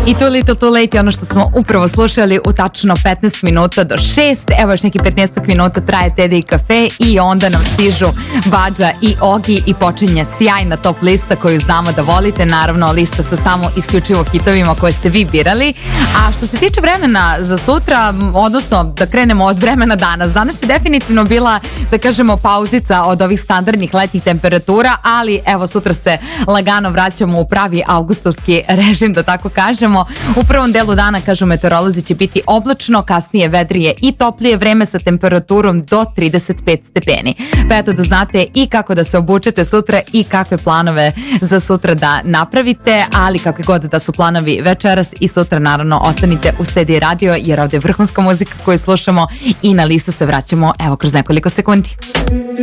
I Too Little Too Late je ono što smo upravo slušali u tačno 15 minuta do 6. Evo još neki 15 minuta traje Tede i kafe i onda nam stižu Badža i Ogi i počinje sjajna top lista koju znamo da volite. Naravno, lista sa samo isključivo hitovima koje ste vi birali. A što se tiče vremena za sutra, odnosno da krenemo od vremena danas. Danas je definitivno bila, da kažemo, pauzica od ovih standardnih letnjih temperatura, ali evo sutra se lagano vraćamo u pravi avgustovski režim, da tako kažemo. U prvom delu dana, kažu meteorolozi, će biti oblačno, kasnije vedrije i toplije vreme sa temperaturom do 35 stepeni. Pa eto da znate i kako da se obučete sutra i kakve planove za sutra da napravite, ali kakve god da su planovi večeras i sutra, naravno ostanite u Stedi Radio, jer ovde je vrhunska muzika koju slušamo i na listu se vraćamo evo kroz nekoliko sekundi.